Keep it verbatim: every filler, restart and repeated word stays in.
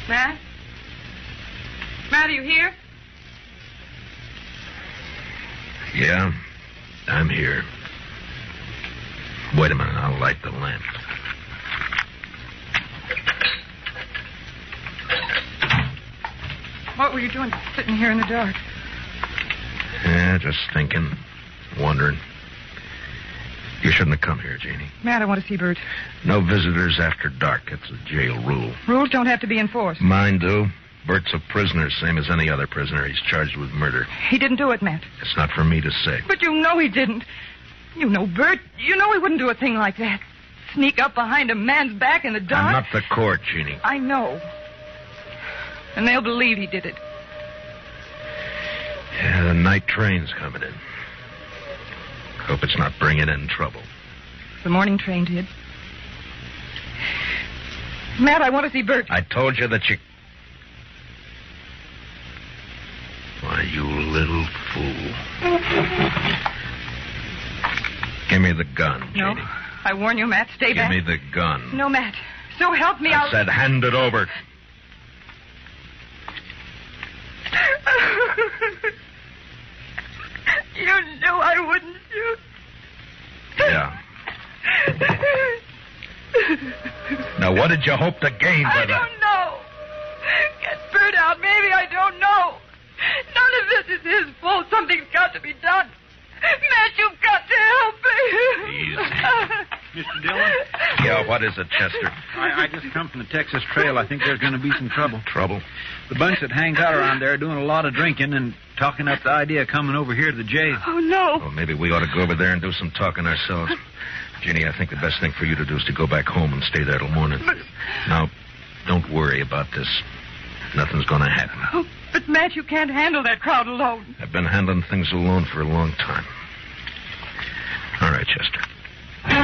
Matt? Matt, are you here? Yeah, I'm here. Wait a minute, I'll light the lamp. What were you doing sitting here in the dark? Yeah, just thinking, wondering. You shouldn't have come here, Jeannie. Matt, I want to see Bert. No visitors after dark. It's a jail rule. Rules don't have to be enforced. Mine do. Bert's a prisoner, same as any other prisoner. He's charged with murder. He didn't do it, Matt. It's not for me to say. But you know he didn't. You know Bert. You know he wouldn't do a thing like that. Sneak up behind a man's back in the dark. I'm not the court, Jeannie. I know. And they'll believe he did it. Yeah, the night train's coming in. Hope it's not bringing in trouble. The morning train did. Matt, I want to see Bert. I told you that you... Why, you little fool. Give me the gun, No. Jeannie. I warn you, Matt, stay Give back. me the gun. No, Matt. So help me, I I'll... said hand it over. You knew I wouldn't shoot. Yeah. Now, what did you hope to gain by I that? don't know. Get Bert out. Maybe I don't know. None of this is his fault. Something's got to be done. Matt, you've got to help me. Easy. Mister Dillon? Yeah, what is it, Chester? I, I just come from the Texas Trail. I think there's going to be some trouble. Trouble? The bunch that hangs out around there are doing a lot of drinking and talking up the idea of coming over here to the jail. Oh, no. Well, maybe we ought to go over there and do some talking ourselves. Jeannie, I think the best thing for you to do is to go back home and stay there till morning. But... Now, don't worry about this. Nothing's going to happen. Oh, but, Matt, you can't handle that crowd alone. I've been handling things alone for a long time. All right, Chester.